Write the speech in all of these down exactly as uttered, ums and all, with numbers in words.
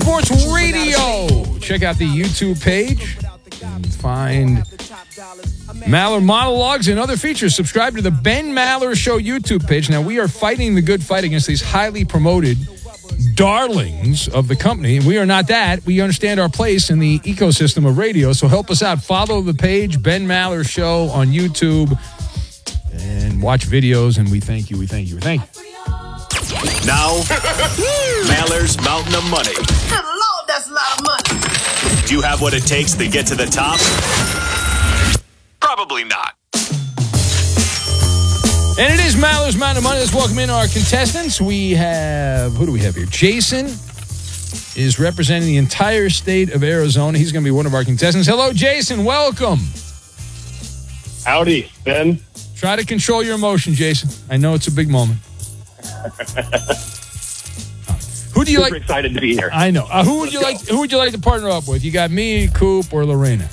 Sports Radio. Check out the YouTube page and find Maller monologues and other features. Subscribe to the Ben Maller Show YouTube page. Now, we are fighting the good fight against these highly promoted darlings of the company. We are not that. We understand our place in the ecosystem of radio, so help us out. Follow the page, Ben Maller Show on YouTube, and watch videos, and we thank you, we thank you, we thank you. Now, Maller's Mountain of Money. Good Lord, that's a lot of money. Do you have what it takes to get to the top? Probably not. And it is Maller's Mountain of Money. Let's welcome in our contestants. We have, who do we have here? Jason is representing the entire state of Arizona. He's going to be one of our contestants. Hello, Jason. Welcome. Howdy, Ben. Try to control your emotion, Jason. I know it's a big moment. Who do you Super like? excited to be here. I know. Uh, who would Let's you go. like? Who would you like to partner up with? You got me, Coop, or Lorena?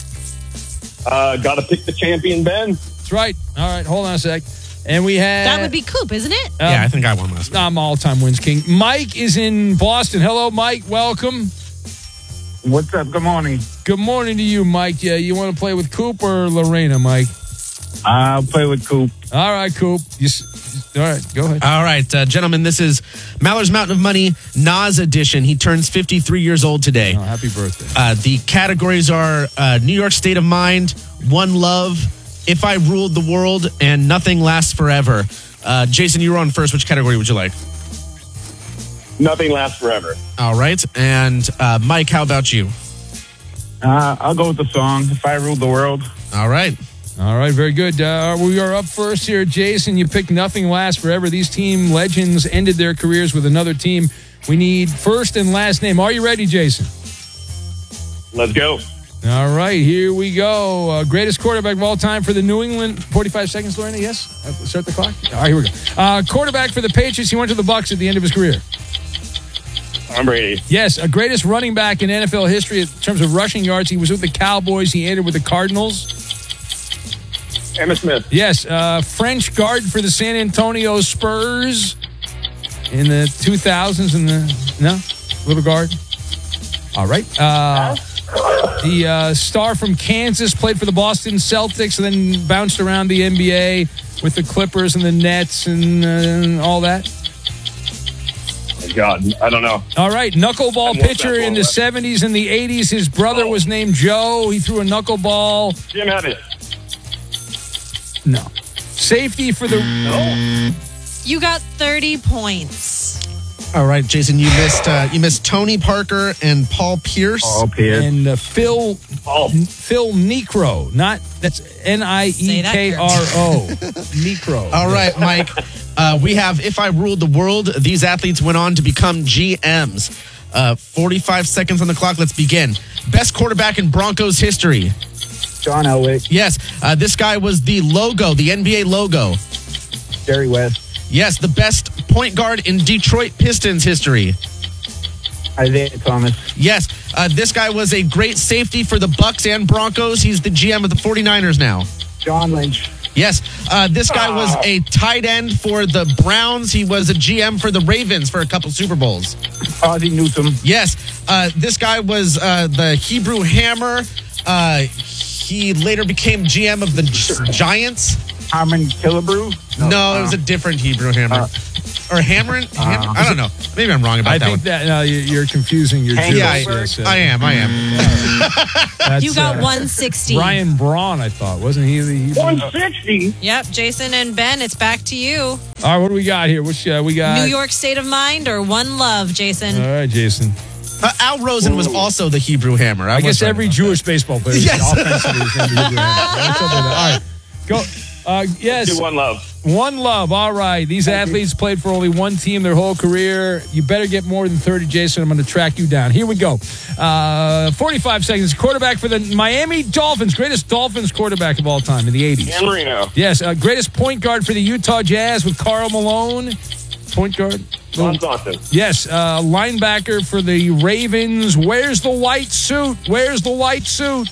Uh, Got to pick the champion, Ben. That's right. All right. Hold on a sec. And we have That would be Coop, isn't it? Um, Yeah, I think I won last week. I'm all-time wins king. Mike is in Boston. Hello, Mike. Welcome. What's up? Good morning. Good morning to you, Mike. Yeah, you want to play with Coop or Lorena, Mike? I'll play with Coop. All right, Coop. You s- all right, go ahead. All right, uh, gentlemen, this is Maller's Mountain of Money Nas edition. He turns fifty-three years old today. Oh, happy birthday. Uh, the categories are uh, New York State of Mind, One Love, If I Ruled the World, and Nothing Lasts Forever. Uh, Jason, you were on first. Which category would you like? Nothing lasts forever. All right. And uh, Mike, how about you? Uh, I'll go with the song, If I Ruled the World. All right. All right, very good. Uh, we are up first here. Jason, you picked Nothing Lasts Forever. These team legends ended their careers with another team. We need first and last name. Are you ready, Jason? Let's go. All right, here we go. Uh, greatest quarterback of all time for the New England. forty-five seconds, Lorena, yes? Uh, start the clock? All right, here we go. Uh, quarterback for the Patriots. He went to the Bucs at the end of his career. Tom Brady. Yes, a greatest running back in N F L history in terms of rushing yards. He was with the Cowboys. He ended with the Cardinals. Emmitt Smith. Yes, uh, French guard for the San Antonio Spurs in the two thousands. In the no, little guard. All right. Uh, the uh, star from Kansas played for the Boston Celtics and then bounced around the N B A with the Clippers and the Nets and uh, all that. Oh, God, I don't know. All right, knuckleball And what's pitcher that in the ball? seventies and the eighties. His brother was named Joe. He threw a knuckleball. Jim Abbott. No. Safety for the... You got thirty points. All right, Jason, you missed uh, you missed Tony Parker and Paul Pierce. All Pierce. And uh, Phil Oh. Phil Necro. Not, that's N I E K R O. Necro. All right, Mike. Uh, we have If I Ruled the World. These athletes went on to become G Ms. Uh, forty-five seconds on the clock. Let's begin. Best quarterback in Broncos history. John Elway. Yes, uh, this guy was the logo, the N B A logo. Jerry West. Yes, the best point guard in Detroit Pistons history. Isaiah Thomas. Yes, uh, this guy was a great safety for the Bucks and Broncos. He's the G M of the forty-niners now. John Lynch. Yes, uh, this guy was a tight end for the Browns. He was a G M for the Ravens for a couple Super Bowls. Ozzie Newsome. Yes, uh, this guy was uh, the Hebrew Hammer. Uh, he later became G M of the Gi- Giants. Harmon Killebrew. No, it was a different Hebrew Hammer. Uh, or Hammerin? Hammer? I don't know. Maybe I'm wrong about I that think one. that no, you- you're confusing your Hank Jews. Yeah, I, Yes, uh, I am. I am. that's, You got uh, one sixty. Ryan Braun, I thought. Wasn't he the... He, one sixty. Yep, Jason and Ben, it's back to you. all right, what do we got here? Which uh, we got... New York State of Mind or One Love, Jason? All right, Jason. Uh, Al Rosen was also the Hebrew Hammer. I, I was guess right every about Jewish baseball player Yes. is offensively is going to be Hebrew Hammer. What's up with that? All right, go. Uh, yes, Do one love. One Love. All right. These athletes played for only one team their whole career. You better get more than thirty, Jason. I'm going to track you down. Here we go. Uh, forty-five seconds. Quarterback for the Miami Dolphins. Greatest Dolphins quarterback of all time in the eighties. Dan Marino. Yes. Uh, greatest point guard for the Utah Jazz with Karl Malone. Point guard. Ron Johnson. Yes. Uh, linebacker for the Ravens. Where's the white suit? Where's the white suit?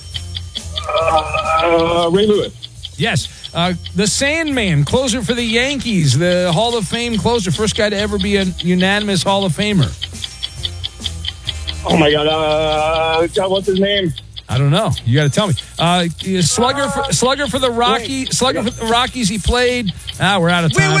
Uh, Ray Lewis. Yes. Uh, the Sandman, closer for the Yankees, the Hall of Fame closer, first guy to ever be a unanimous Hall of Famer. Oh my God! Uh, God, what's his name? I don't know. You got to tell me. Uh, slugger, for, slugger for the Rocky, slugger for the Rockies. He played. Ah, we're out of time. We win.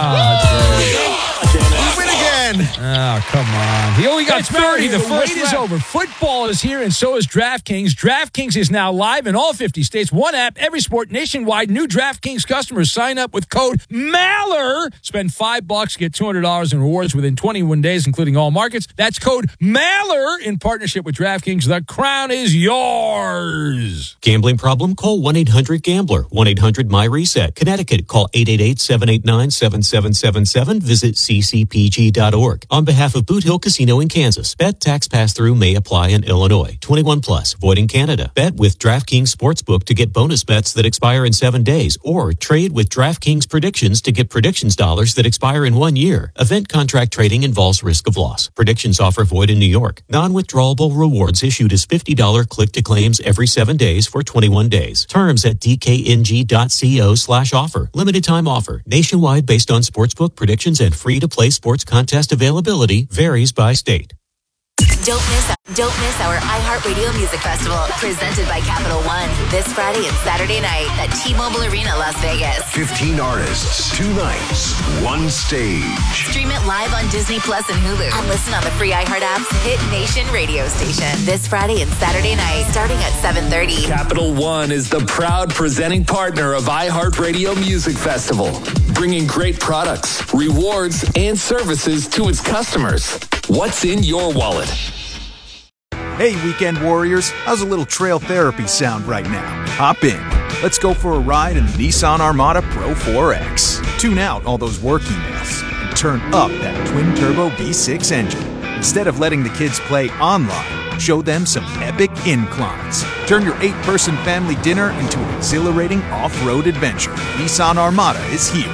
Ah, We win again. Oh, come on. He only got It's thirty. Murray. The wait is over. Football is here, and so is DraftKings. DraftKings is now live in all fifty states. One app, every sport, nationwide. New DraftKings customers sign up with code MALLER. Spend five bucks, get two hundred dollars in rewards within twenty-one days, including all markets. That's code MALLER in partnership with DraftKings. The crown is yours. Gambling problem? Call one eight hundred gambler. one eight hundred my reset. Connecticut, call eight eight eight, seven eight nine, seven seven seven seven. Visit c c p g dot org. On behalf of Boot Hill Casino in Kansas, bet tax pass-through may apply in Illinois. twenty-one plus, void in Canada. Bet with DraftKings Sportsbook to get bonus bets that expire in seven days, or trade with DraftKings Predictions to get predictions dollars that expire in one year. Event contract trading involves risk of loss. Predictions offer void in New York. Non-withdrawable rewards issued as fifty dollars click-to-claims every seven days for twenty-one days. Terms at d k n g dot co slash offer. Limited time offer. Nationwide based on sportsbook predictions and free-to-play sports contest availability varies by state. Don't miss, don't miss our iHeartRadio Music Festival, presented by Capital One, this Friday and Saturday night at T-Mobile Arena, Las Vegas. fifteen artists, two nights, one stage. Stream it live on Disney Plus and Hulu, and listen on the free iHeart app's Hit Nation radio station. This Friday and Saturday night, starting at seven thirty. Capital One is the proud presenting partner of iHeartRadio Music Festival, bringing great products, rewards, and services to its customers. What's in your wallet? Hey, weekend warriors, how's a little trail therapy sound right now? Hop in. Let's go for a ride in the Nissan Armada Pro four X. Tune out all those work emails and turn up that twin-turbo V six engine. Instead of letting the kids play online, show them some epic inclines. Turn your eight-person family dinner into an exhilarating off-road adventure. Nissan Armada is here.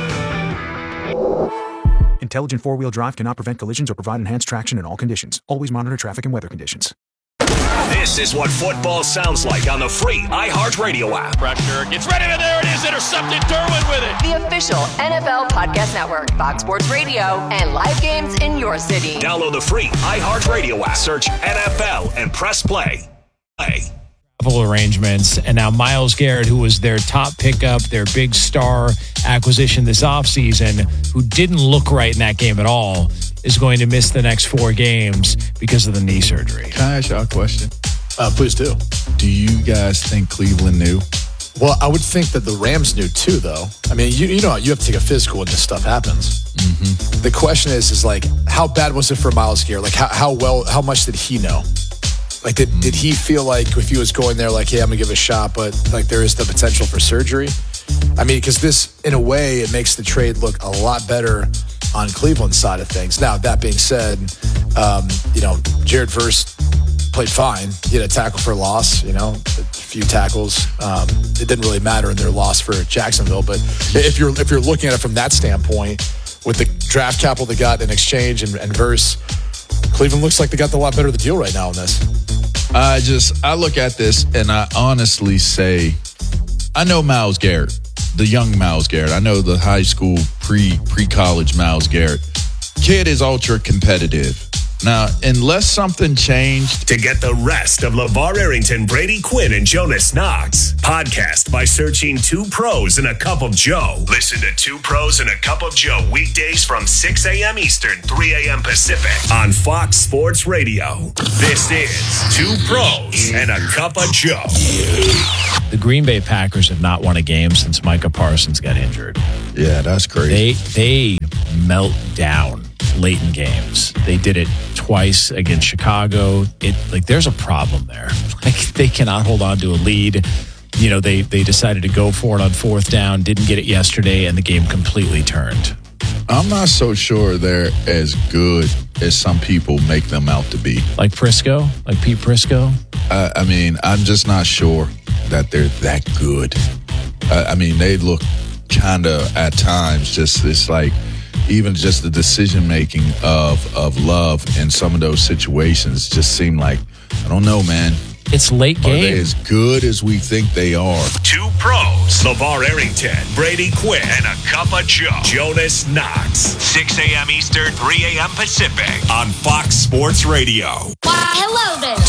Intelligent four-wheel drive cannot prevent collisions or provide enhanced traction in all conditions. Always monitor traffic and weather conditions. This is what football sounds like on the free iHeartRadio app. Pressure gets ready, and there it is. Intercepted. Derwin with it. The official N F L Podcast Network, Fox Sports Radio, and live games in your city. Download the free iHeartRadio app. Search N F L and press play. Play. Couple arrangements, and now Myles Garrett, who was their top pickup, their big star acquisition this offseason, who didn't look right in that game at all, is going to miss the next four games because of the knee surgery. Can I ask y'all a question? Uh, please do. Do you guys think Cleveland knew? Well, I would think that the Rams knew too, though. I mean, you you know, you have to take a physical when this stuff happens. Mm-hmm. The question is, is like, how bad was it for Myles Garrett? Like, how, how well, how much did he know? Like, did, did he feel like if he was going there, like, hey, I'm going to give it a shot, but, like, there is the potential for surgery? I mean, because this, in a way, it makes the trade look a lot better on Cleveland's side of things. Now, that being said, um, you know, Jared Verse played fine. He had a tackle for loss, you know, a few tackles. Um, it didn't really matter in their loss for Jacksonville. But if you're if you're looking at it from that standpoint, with the draft capital they got in exchange and, and Verse, Cleveland looks like they got the lot better of the deal right now in this. I just, I look at this and I honestly say, I know Myles Garrett, the young Myles Garrett. I know the high school, pre, pre-college Myles Garrett. Kid is ultra competitive. Now, unless something changed. To get the rest of LeVar Arrington, Brady Quinn, and Jonas Knox, podcast by searching Two Pros and a Cup of Joe. Listen to Two Pros and a Cup of Joe weekdays from six a.m. Eastern, three a.m. Pacific on Fox Sports Radio. This is Two Pros and a Cup of Joe. The Green Bay Packers have not won a game since Micah Parsons got injured. Yeah, that's crazy. They they melt down late in games. They did it twice against Chicago. It like there's a problem there. Like they cannot hold on to a lead. You know, they they decided to go for it on fourth down, didn't get it yesterday, and the game completely turned. I'm not so sure they're as good as some people make them out to be. Like Prisco? Like Pete Prisco? Uh, I mean, I'm just not sure that they're that good. Uh, I mean, they look kind of at times just it's like even just the decision making of of Love in some of those situations just seem like, I don't know, man. It's late game. Are they as good as we think they are? Two Pros, LeVar Arrington, Brady Quinn, and a Cup of Joe, Jonas Knox. six a.m. Eastern, three a.m. Pacific on Fox Sports Radio. Why, hello.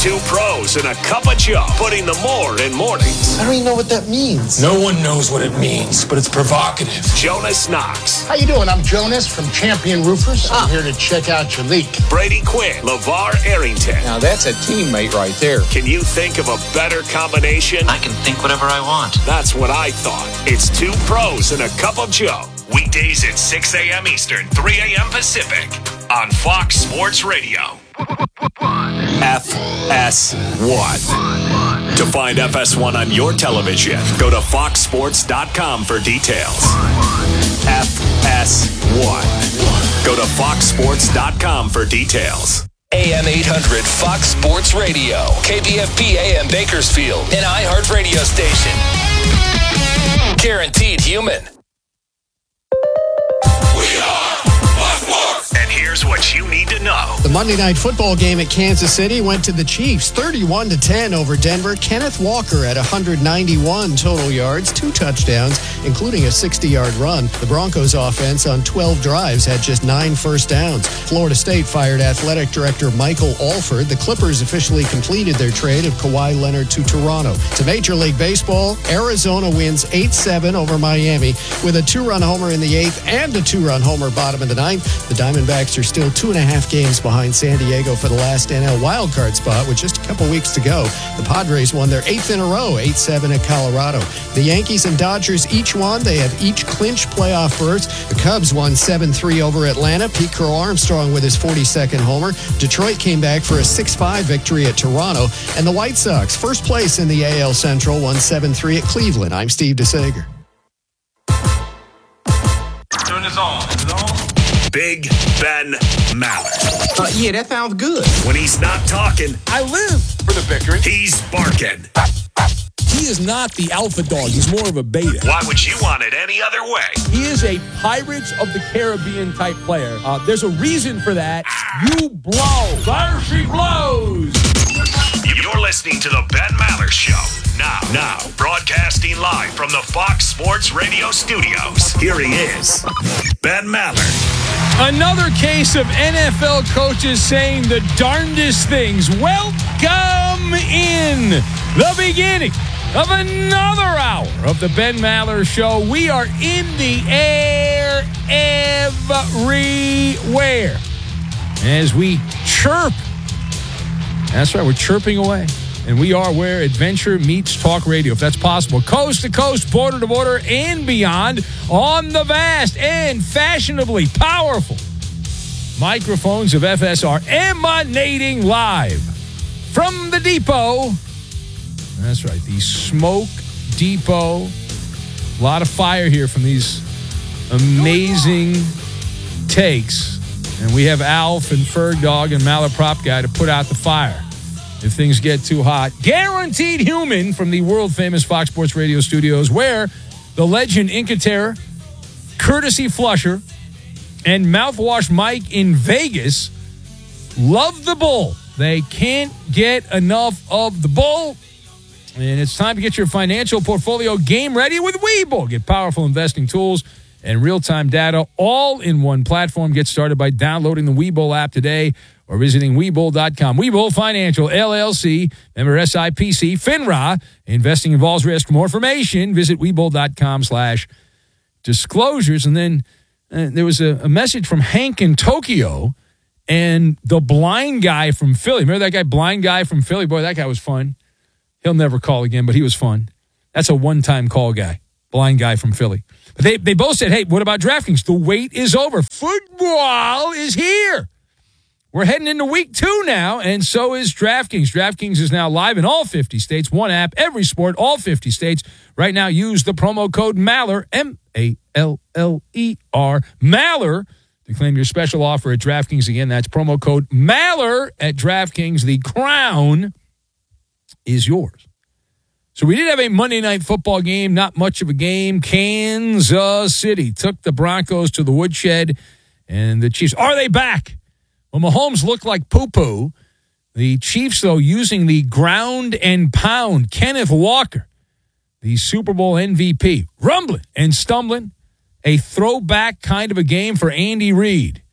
Two pros and a cup of Joe, putting the more in mornings. I don't even know what that means. No one knows what it means, but it's provocative. Jonas Knox. How you doing? I'm Jonas from Champion Roofers. I'm here to check out your leak. Brady Quinn. LeVar Arrington. Now that's a teammate right there. Can you think of a better combination? I can think whatever I want. That's what I thought. It's Two Pros and a Cup of Joe. Weekdays at six a.m. Eastern, three a.m. Pacific on Fox Sports Radio. F S one. To find F S one on your television, go to fox sports dot com for details. F S one. Go to fox sports dot com for details. A M eight hundred Fox Sports Radio, K B F P A M Bakersfield, an iHeart radio station. Guaranteed human. And here's what you need to know. The Monday Night Football game at Kansas City went to the Chiefs, thirty-one to ten over Denver. Kenneth Walker at one hundred ninety-one total yards, two touchdowns, including a sixty-yard run. The Broncos offense on twelve drives had just nine first downs. Florida State fired athletic director Michael Alford. The Clippers officially completed their trade of Kawhi Leonard to Toronto. To Major League Baseball, Arizona wins eight seven over Miami with a two-run homer in the eighth and a two-run homer bottom of the ninth. The Diamondbacks are still two and a half games behind San Diego for the last N L wildcard spot with just a couple weeks to go. The Padres won their eighth in a row, eight seven at Colorado. The Yankees and Dodgers each won. They have each clinched playoff berths. The Cubs won seven three over Atlanta. Pete Crow Armstrong with his forty-second homer. Detroit came back for a six five victory at Toronto. And the White Sox, first place in the A L Central, won seven three at Cleveland. I'm Steve DeSager. Turn this on. Is it on? Big Ben Maller. Uh, yeah, that sounds good. When he's not talking, I live for the bickering. he's barking. He is not the alpha dog. He's more of a beta. Why would you want it any other way? He is a Pirates of the Caribbean type player. Uh, there's a reason for that. You blow. Fire she blows. You're listening to the Ben Maller Show. Now, now, broadcasting live from the Fox Sports Radio studios. Here he is, Ben Maller. Another case of N F L coaches saying the darndest things. Welcome in the beginning of another hour of the Ben Maller Show. We are in the air everywhere as we chirp. That's right, we're chirping away. And we are where adventure meets talk radio, if that's possible. Coast to coast, border to border, and beyond on the vast and fashionably powerful microphones of F S R, emanating live from the depot. That's right, the Smoke Depot. A lot of fire here from these amazing takes. And we have Alf and Ferg Dog and Malaprop Guy to put out the fire if things get too hot. Guaranteed human from the world-famous Fox Sports Radio studios, where the legend Inca Terror, Courtesy Flusher, and Mouthwash Mike in Vegas love the bull. They can't get enough of the bull. And it's time to get your financial portfolio game ready with Webull. Get powerful investing tools and real-time data all in one platform. Get started by downloading the Webull app today or visiting Webull dot com. Webull Financial, L L C, member S I P C, FINRA. Investing involves risk. For more information, visit Webull dot com slash disclosures. And then uh, there was a, a message from Hank in Tokyo and the blind guy from Philly. Remember that guy, blind guy from Philly? Boy, that guy was fun. He'll never call again, but he was fun. That's a one-time call guy, blind guy from Philly. But they, they both said, hey, what about DraftKings? The wait is over. Football is here. We're heading into week two now, and so is DraftKings. DraftKings is now live in all fifty states. One app, every sport, all fifty states. Right now, use the promo code Maller, M A L L E R, Maller, to claim your special offer at DraftKings. Again, that's promo code Maller at DraftKings. The crown is yours. So we did have a Monday Night Football game, not much of a game. Kansas City took the Broncos to the woodshed, and the Chiefs, are they back? Well, Mahomes looked like poo-poo. The Chiefs, though, using the ground and pound. Kenneth Walker, the Super Bowl M V P, rumbling and stumbling. A throwback kind of a game for Andy Reid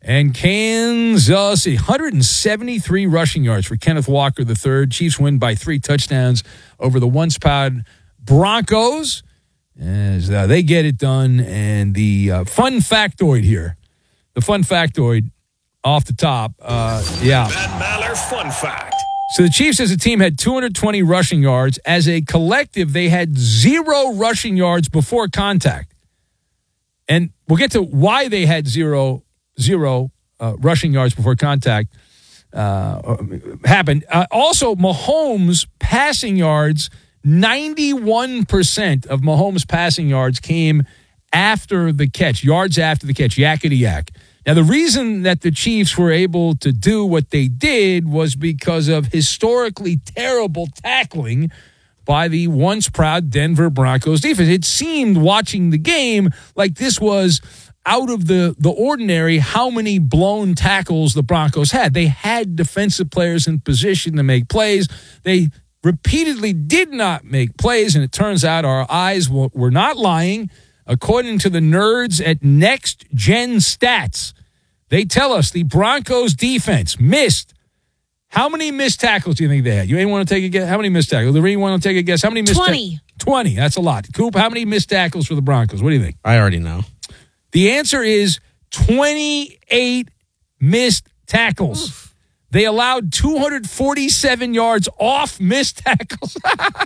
And Kansas City, one hundred seventy-three rushing yards for Kenneth Walker the third. Chiefs win by three touchdowns over the once-proud Broncos as uh, they get it done. And the uh, fun factoid here, the fun factoid off the top, uh, yeah. Ben Maller fun fact. So the Chiefs as a team had two hundred twenty rushing yards. As a collective, they had zero rushing yards before contact. And we'll get to why they had zero, zero uh, rushing yards before contact uh, happened. Uh, also, Mahomes' passing yards, ninety-one percent of Mahomes' passing yards came after the catch, yards after the catch, yakety yak. Now, the reason that the Chiefs were able to do what they did was because of historically terrible tackling by the once proud Denver Broncos defense. It seemed watching the game like this was out of the, the ordinary how many blown tackles the Broncos had. They had defensive players in position to make plays. They repeatedly did not make plays, and it turns out our eyes were not lying. According to the nerds at Next Gen Stats, they tell us the Broncos defense missed. How many missed tackles do you think they had? You ain't want to take a guess? How many missed tackles? Lorene, want to take a guess? How many missed twenty. Ta- twenty. That's a lot. Coop, how many missed tackles for the Broncos? What do you think? I already know. The answer is twenty-eight missed tackles. Oof. They allowed two hundred forty-seven yards off missed tackles.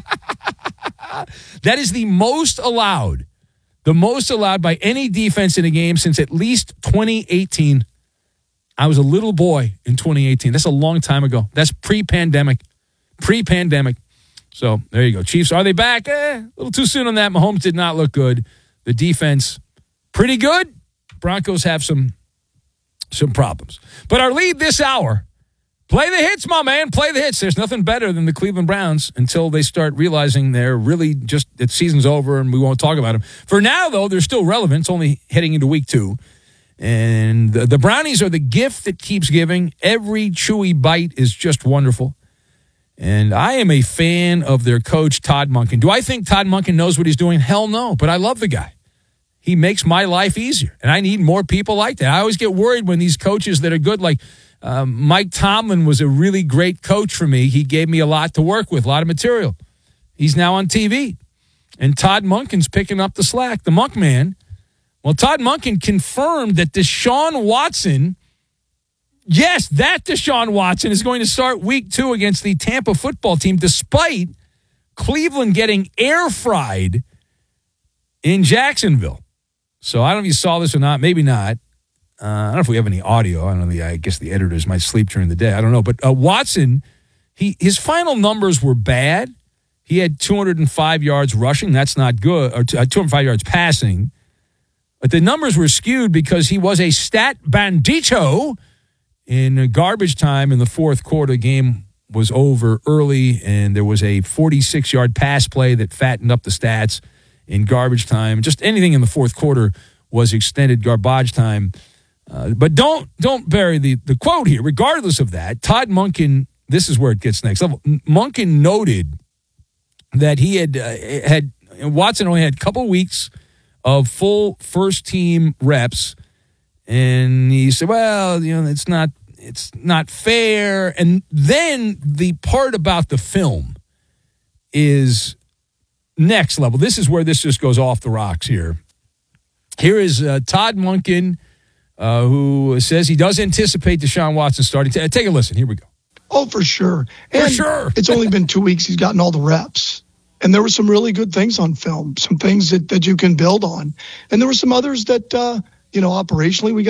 That is the most allowed. The most allowed by any defense in a game since at least twenty eighteen. I was a little boy in twenty eighteen. That's a long time ago. That's pre-pandemic. Pre-pandemic. So there you go. Chiefs, are they back? Eh, a little too soon on that. Mahomes did not look good. The defense, pretty good. Broncos have some, some problems. But our lead this hour, play the hits, my man. Play the hits. There's nothing better than the Cleveland Browns until they start realizing they're really just, the season's over and we won't talk about them. For now, though, they're still relevant. It's only heading into week two. And the, the Brownies are the gift that keeps giving. Every chewy bite is just wonderful. And I am a fan of their coach, Todd Monken. Do I think Todd Monken knows what he's doing? Hell no. But I love the guy. He makes my life easier. And I need more people like that. I always get worried when these coaches that are good, like um, Mike Tomlin was a really great coach for me. He gave me a lot to work with, a lot of material. He's now on T V. And Todd Monken's picking up the slack. The Monk Man. Well, Todd Monken confirmed that Deshaun Watson, yes, that Deshaun Watson is going to start week two against the Tampa football team, despite Cleveland getting air fried in Jacksonville. So I don't know if you saw this or not. Maybe not. Uh, I don't know if we have any audio. I don't know. I guess the editors might sleep during the day. I don't know. But uh, Watson, he his final numbers were bad. He had two hundred five yards rushing. That's not good. Or uh, two hundred five yards passing. But the numbers were skewed because he was a stat bandito in garbage time in the fourth quarter. Game was over early, and there was a forty-six-yard pass play that fattened up the stats in garbage time. Just anything in the fourth quarter was extended garbage time. Uh, but don't don't bury the, the quote here. Regardless of that, Todd Monken, this is where it gets next level. Monken noted that he had uh, had Watson only had a couple weeks of full first team reps, and he said, "Well, you know, it's not it's not fair." And then the part about the film is next level. This is where this just goes off the rocks here. Here is uh, Todd Monken, uh, who says he does anticipate Deshaun Watson starting. T- take a listen. Here we go. Oh, for sure. And for sure. It's only been two weeks. He's gotten all the reps. And there were some really good things on film, some things that, that you can build on. And there were some others that, uh, you know, operationally we got.